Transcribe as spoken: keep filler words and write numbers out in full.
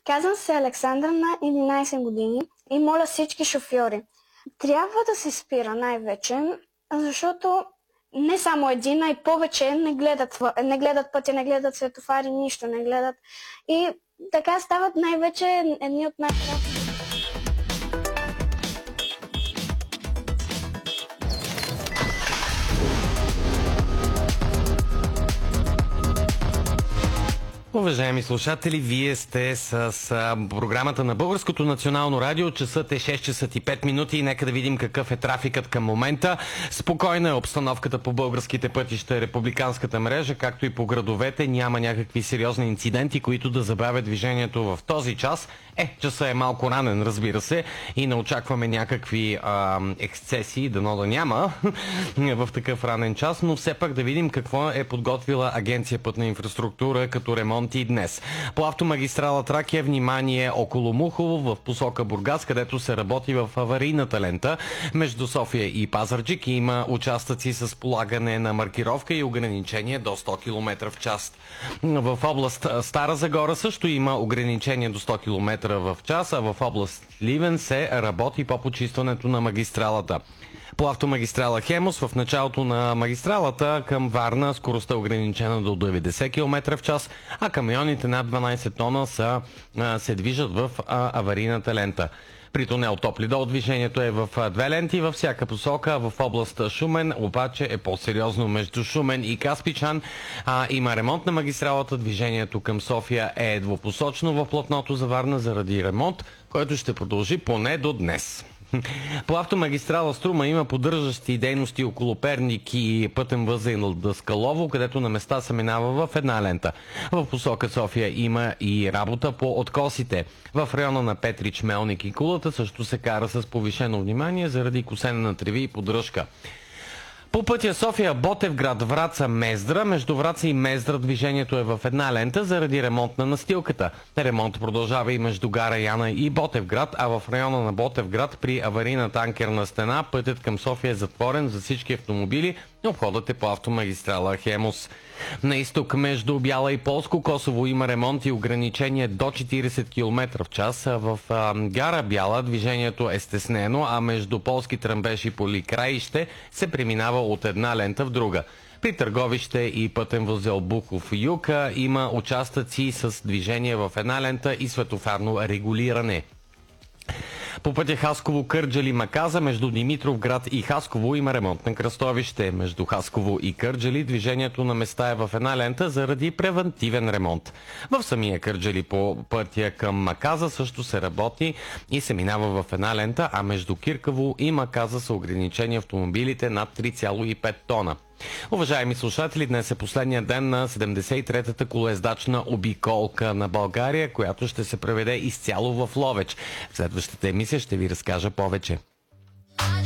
Казвам се Александър, на единайсет години и моля всички шофьори. Трябва да се спира най-вече, защото не само един, а и повече не гледат, не гледат пътя, не гледат светофари, нищо не гледат. И така стават най-вече едни от най-правилните. Уважаеми слушатели, вие сте с, с програмата на Българското национално радио. Часът е шест часа и пет минути и нека да видим какъв е трафикът към момента. Спокойна е обстановката по българските пътища и републиканската мрежа, както и по градовете. Няма някакви сериозни инциденти, които да забавят движението в този час. Е, часът е малко ранен, разбира се, и не очакваме някакви а, ексцесии, дано да няма в такъв ранен час, но все пак да видим какво е подготвила Агенция Пътна инфраструктура като ремонт и днес. По автомагистрала Тракия внимание около Мухово в посока Бургас, където се работи в аварийната лента между София и Пазарджик. Има участъци с полагане на маркировка и ограничение до сто километра в час. В област Стара Загора също има ограничение до сто километра в час, а в област Ливен се работи по почистването на магистралата. По автомагистрала Хемус в началото на магистралата към Варна скоростта е ограничена до деветдесет километра в час, а камионите над дванайсет тона са, а, се движат в а, аварийната лента. При тунел Топлидол движението е в две ленти във всяка посока. В област Шумен обаче е по-сериозно между Шумен и Каспичан. А, има ремонт на магистралата. Движението към София е двупосочно в платното за Варна заради ремонт, който ще продължи поне до днес. По автомагистрала Струма има поддържащи дейности около Перник и пътен възел Даскалово, където на места се минава в една лента. В посока София има и работа по откосите. В района на Петрич, Мелник и Кулата също се кара с повишено внимание заради косене на треви и поддръжка. По пътя София Ботевград, Враца, Мездра, между Враца и Мездра движението е в една лента заради ремонт на настилката. Ремонт продължава и между гара Яна и Ботевград, а в района на Ботевград при аварийна танкерна стена пътят към София е затворен за всички автомобили. Обходът е по автомагистрала Хемус. На изток между Бяла и Полско Косово има ремонт и ограничение до четирийсет километра в час. В а, гара Бяла движението е стеснено, а между Полски Тръмбеш и Поликраище се преминава от една лента в друга. При Търговище и пътен възел Бухов юг има участъци с движение в една лента и светофарно регулиране. По пътя Хасково Кърджали Маказа между Димитровград и Хасково има ремонт на кръстовище. Между Хасково и Кърджали движението на места е в една лента заради превантивен ремонт. В самия Кърджали по пътя към Маказа също се работи и се минава в една лента, а между Киркаво и Маказа са ограничени автомобилите над три цяло и пет тона. Уважаеми слушатели, днес е последния ден на седемдесет и третата колоездачна обиколка на България, която ще се проведе изцяло в Ловеч. В следващата емисия ще ви разкажа повече.